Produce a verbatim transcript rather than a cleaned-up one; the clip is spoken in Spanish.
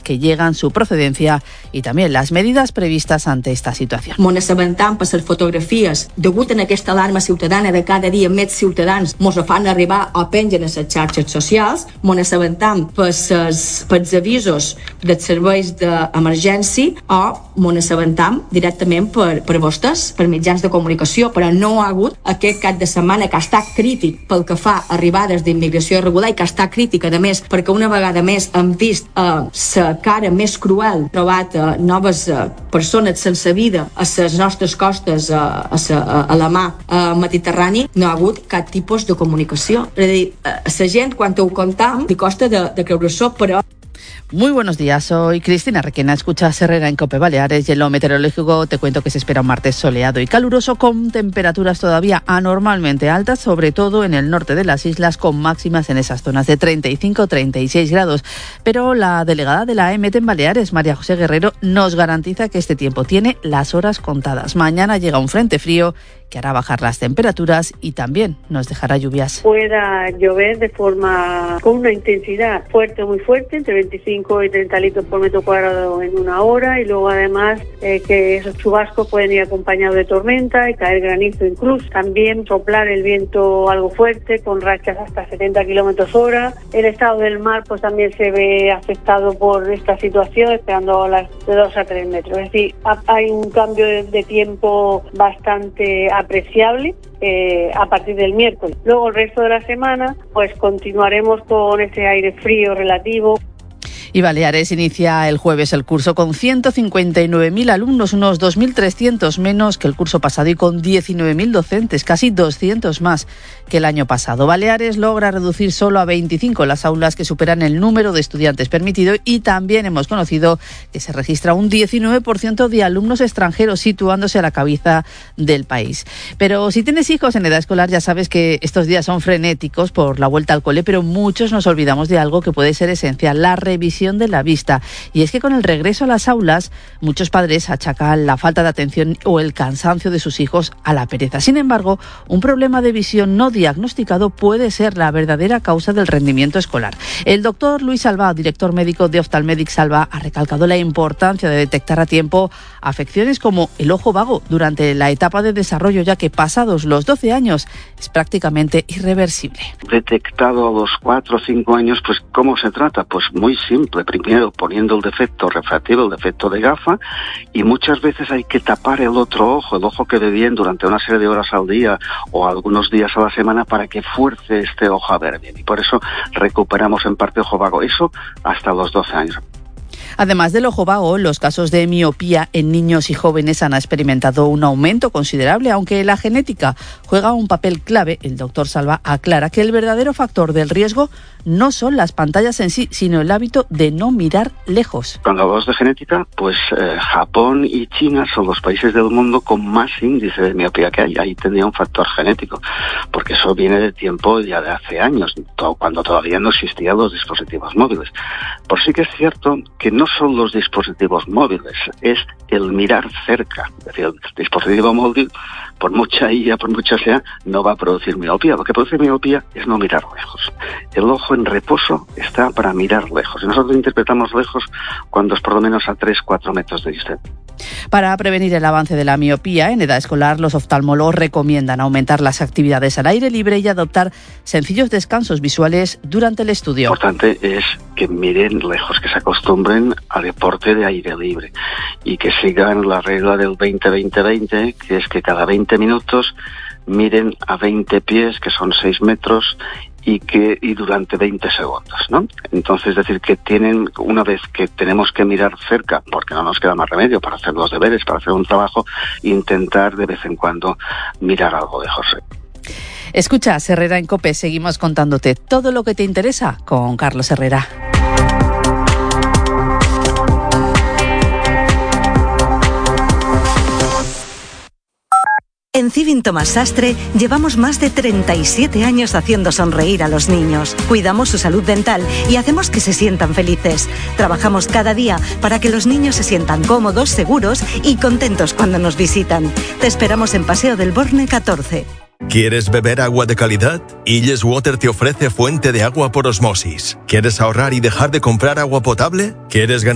que llegan, su procedencia y también las medidas previstas ante esta situación. Mos assabentem per les fotografies. Degut a aquesta alarma ciutadana de cada dia més ciutadans mos fan arribar o pengen a les xarxes socials, mos assabentem pels, pels avisos dels serveis d'emergència o mos assabentem directament per, per vostès, per mitjans de comunicació, però no ha hagut aquest cap de setmana que ha estat crític pel que fa a arribades d'immigració irregular i que ha estat crític, a més, perquè una vegada més hem vist la eh, cara més cruel, trobat eh, noves eh, persones sense vida a les nostres costes, eh, a, a, a la mà eh, Mediterrani, no ha hagut cap tipus de comunicació. És a dir, a la gent, quan ho contam, li costa de, de creure-s'ho, però... Muy buenos días, soy Cristina Requena, escuchas Herrera en COPE Baleares y en lo meteorológico te cuento que se espera un martes soleado y caluroso con temperaturas todavía anormalmente altas, sobre todo en el norte de las islas, con máximas en esas zonas de treinta y cinco a treinta y seis grados. Pero la delegada de la A E M E T en Baleares, María José Guerrero, nos garantiza que este tiempo tiene las horas contadas. Mañana llega un frente frío que hará bajar las temperaturas y también nos dejará lluvias. Pueda llover de forma con una intensidad fuerte o muy fuerte, entre veinticinco y treinta litros por metro cuadrado en una hora, y luego además eh, que esos chubascos pueden ir acompañados de tormenta y caer granizo incluso. También soplar el viento algo fuerte con rachas hasta setenta kilómetros hora. El estado del mar pues también se ve afectado por esta situación, esperando olas de dos a tres metros. Es decir, hay un cambio de, de tiempo bastante apreciable eh, a partir del miércoles. Luego el resto de la semana pues continuaremos con ese aire frío relativo. Y Baleares inicia el jueves el curso con ciento cincuenta y nueve mil alumnos, unos dos mil trescientos menos que el curso pasado y con diecinueve mil docentes, casi doscientos más que el año pasado. Baleares logra reducir solo a veinticinco las aulas que superan el número de estudiantes permitido, y también hemos conocido que se registra un diecinueve por ciento de alumnos extranjeros, situándose a la cabeza del país. Pero si tienes hijos en edad escolar, ya sabes que estos días son frenéticos por la vuelta al cole, pero muchos nos olvidamos de algo que puede ser esencial: la revisión de la vista. Y es que con el regreso a las aulas, muchos padres achacan la falta de atención o el cansancio de sus hijos a la pereza. Sin embargo, un problema de visión no diagnosticado puede ser la verdadera causa del rendimiento escolar. El doctor Luis Salvá, director médico de Oftalmedic Salvá, ha recalcado la importancia de detectar a tiempo afecciones como el ojo vago durante la etapa de desarrollo, ya que pasados los doce años es prácticamente irreversible. Detectado a los cuatro o cinco años, pues ¿cómo se trata? Pues muy simple. Primero poniendo el defecto refractivo, el defecto de gafa, y muchas veces hay que tapar el otro ojo, el ojo que ve bien durante una serie de horas al día o algunos días a la semana, para que fuerce este ojo a ver bien. Y por eso recuperamos en parte ojo vago. Eso hasta los doce años. Además del ojo vago, los casos de miopía en niños y jóvenes han experimentado un aumento considerable, aunque la genética juega un papel clave. El doctor Salvá aclara que el verdadero factor del riesgo no son las pantallas en sí, sino el hábito de no mirar lejos. Cuando hablamos de genética, pues eh, Japón y China son los países del mundo con más índice de miopía que hay. Ahí tendría un factor genético, porque eso viene de tiempo ya de hace años, cuando todavía no existían los dispositivos móviles. Por sí que es cierto que no son los dispositivos móviles, es el mirar cerca. Es decir, el dispositivo móvil, por mucha I A, por mucha sea, no va a producir miopía. Lo que produce miopía es no mirar lejos. El ojo en reposo está para mirar lejos. Y nosotros interpretamos lejos cuando es por lo menos a tres a cuatro metros de distancia. Para prevenir el avance de la miopía en edad escolar, los oftalmólogos recomiendan aumentar las actividades al aire libre y adoptar sencillos descansos visuales durante el estudio. Lo importante es que miren lejos, que se acostumbren a deporte de aire libre y que sigan la regla del veinte veinte veinte, que es que cada veinte minutos miren a veinte pies, que son seis metros, y que y durante veinte segundos, ¿no? Entonces, es decir, que tienen, una vez que tenemos que mirar cerca, porque no nos queda más remedio para hacer los deberes, para hacer un trabajo, intentar de vez en cuando mirar algo lejos. Escucha, Herrera en COPE, seguimos contándote todo lo que te interesa con Carlos Herrera. En Civin Tomás Sastre llevamos más de treinta y siete años haciendo sonreír a los niños. Cuidamos su salud dental y hacemos que se sientan felices. Trabajamos cada día para que los niños se sientan cómodos, seguros y contentos cuando nos visitan. Te esperamos en Paseo del Borne catorce. ¿Quieres beber agua de calidad? Illes Water te ofrece fuente de agua por osmosis. ¿Quieres ahorrar y dejar de comprar agua potable? ¿Quieres ganar